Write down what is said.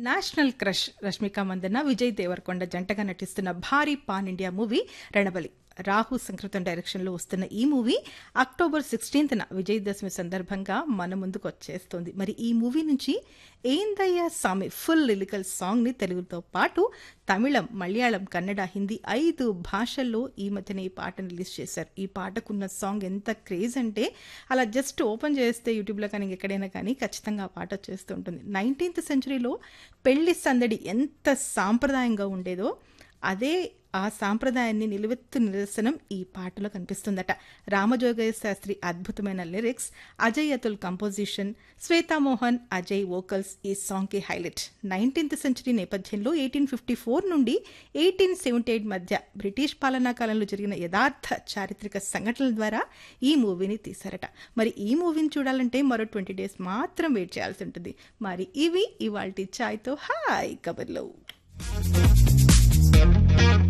National crush Rashmika Mandanna, Vijay Devarakonda జంటగా నటిస్తున్న భారీ pan India movie Ranabali. Rahu సంకృతం డైరెక్షన్లో వస్తున్న ఈ మూవీ అక్టోబర్ 16న విజయదశమి సందర్భంగా మన ముందుకు వచ్చేస్తోంది. మరి ఈ మూవీ నుంచి ఏందయ్యా సామి ఫుల్ లిరికల్ సాంగ్ ని తెలుగుతో పాటు తమిళం, మలయాళం, కన్నడ, హిందీ 5 భాషల్లో ఈ మధ్యన ఈ పాటను రిలీజ్ చేశారు. ఈ పాటకున్న సాంగ్ ఎంత క్రేజ్ అంటే అలా జస్ట్ ఓపెన్ చేస్తే యూట్యూబ్లో కానీ ఎక్కడైనా కానీ ఖచ్చితంగా ఆ పాట వచ్చేస్తూ ఉంటుంది. 19th సెంచరీలో పెళ్లి సందడి ఎంత సాంప్రదాయంగా ఉండేదో అదే ఆ సాంప్రదాయాన్ని నిలువెత్తు నిదర్శనం ఈ పాటలో కనిపిస్తుందట. రామజోగయ్య శాస్త్రి అద్భుతమైన lyrics, Ajay Atul composition, Shweta Mohan, Ajay vocals ఈ సాంగ్కి హైలైట్. 19th సెంచరీ నేపథ్యంలో 1854 నుండి 1878 మధ్య బ్రిటిష్ పాలనా కాలంలో జరిగిన యథార్థ చారిత్రక సంఘటనల ద్వారా ఈ మూవీని తీశారట. మరి ఈ మూవీని చూడాలంటే మరో 20 days మాత్రం వెయిట్ చేయాల్సి ఉంటుంది. మరి ఇవి ఇవాల్టి ఛాయ్తో హాయ్ కబర్లో.